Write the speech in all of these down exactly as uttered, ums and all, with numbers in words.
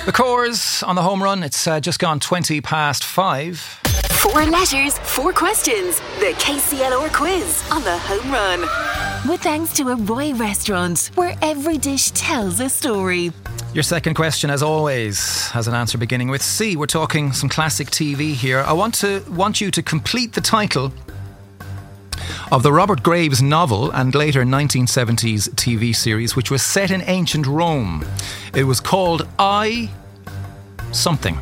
The Coors on the home run. It's uh, just gone twenty past five. Four letters, four questions. The K C L R quiz on the home run. With thanks to a Roy restaurant, where every dish tells a story. Your second question, as always, has an answer beginning with C. We're talking some classic T V here. I want to want you to complete the title of the Robert Graves novel and later nineteen seventies T V series, which was set in ancient Rome. It was called I... something.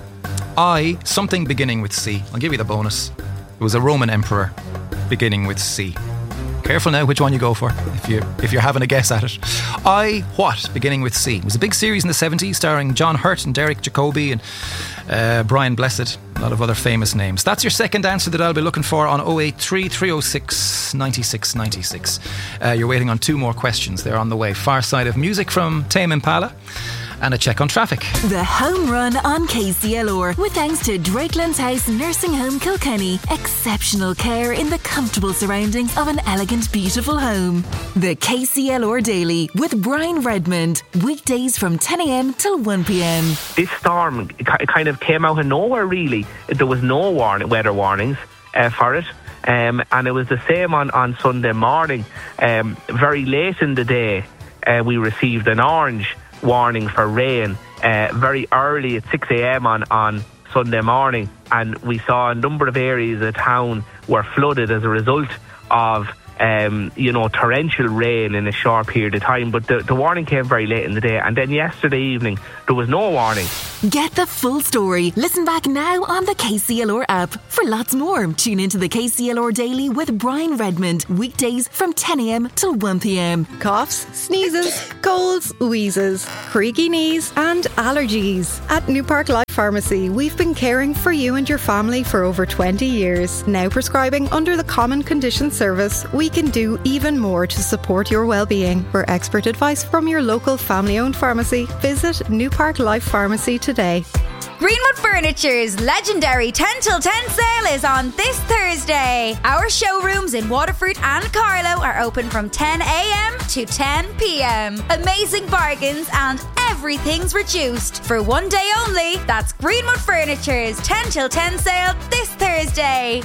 I... something beginning with C. I'll give you the bonus. It was a Roman emperor beginning with C. Careful now which one you go for if, you, if you're having a guess at it. I What, beginning with C. It was a big series in the seventies starring John Hurt and Derek Jacobi and uh, Brian Blessed. A lot of other famous names. That's your second answer that I'll be looking for on oh eight three, three oh six, nine six nine six. Uh, you're waiting on two more questions. They're on the way. Far Side of Music from Tame Impala. And a check on traffic. The home run on K C L R with thanks to Drakelands House Nursing Home Kilkenny. Exceptional care in the comfortable surroundings of an elegant, beautiful home. The K C L R Daily with Brian Redmond. Weekdays from ten a.m. till one p.m. This storm it kind of came out of nowhere, really. There was no warning, weather warnings uh, for it. Um, and it was the same on, on Sunday morning. Um, very late in the day, uh, we received an orange warning for rain uh, very early at six a.m. on, on Sunday morning, and we saw a number of areas of town were flooded as a result of um, you know torrential rain in a short period of time. But the, the warning came very late in the day, and then yesterday evening there was no warning. Get the full story. Listen back now on the K C L R app. For lots more, tune into the K C L R Daily with Brian Redmond. Weekdays from ten a.m. till one p.m. Coughs, sneezes, colds, wheezes, creaky knees and allergies. At New Park Life Pharmacy, we've been caring for you and your family for over twenty years. Now prescribing under the Common Condition Service, we can do even more to support your well-being. For expert advice from your local family-owned pharmacy, visit New Park Life Pharmacy today. Greenwood Furniture's legendary ten till ten sale is on this Thursday. Our showrooms in Waterford and Carlow are open from ten a.m. to ten p.m. Amazing bargains and everything's reduced. For one day only, that's Greenwood Furniture's ten till ten sale this Thursday.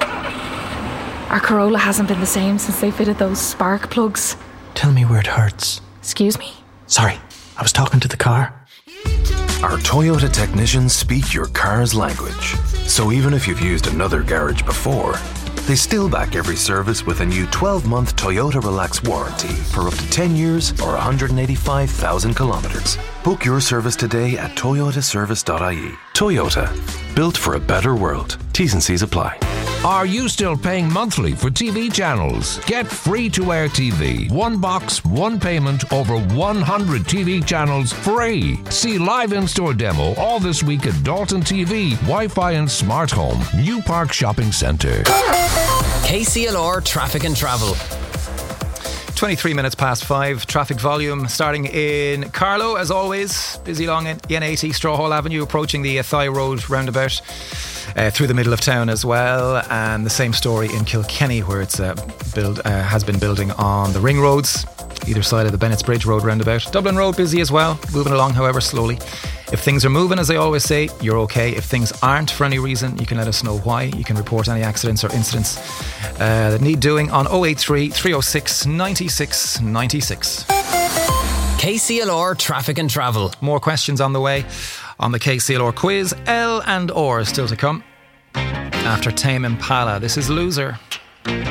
Our Corolla hasn't been the same since they fitted those spark plugs. Tell me where it hurts. Excuse me? Sorry, I was talking to the car. Our Toyota technicians speak your car's language. So even if you've used another garage before, they still back every service with a new twelve-month Toyota Relax warranty for up to ten years or one hundred eighty-five thousand kilometres. Book your service today at toyota service dot I E. Toyota, built for a better world. T's and C's apply. Are you still paying monthly for T V channels? Get free-to-air T V. One box, one payment, over one hundred T V channels free. See live in-store demo all this week at Dalton T V, Wi-Fi and Smart Home, New Park Shopping Centre. K C L R Traffic and Travel. twenty-three minutes past five. Traffic volume starting in Carlow, as always. Busy along N eighty, Strawhall Avenue, approaching the Athy Road roundabout. Uh, through the middle of town as well, and the same story in Kilkenny, where it's uh, build, uh, has been building on the ring roads either side of the Bennett's Bridge Road roundabout. Dublin Road busy as well, moving along however slowly. If things are moving, as I always say, you're okay. If things aren't for any reason, you can let us know why. You can report any accidents or incidents uh, that need doing on oh eight three, three oh six, nine six nine six. K C L R Traffic and Travel. More questions on the way on the K C L R quiz. L and R still to come after Tame Impala. This is Loser.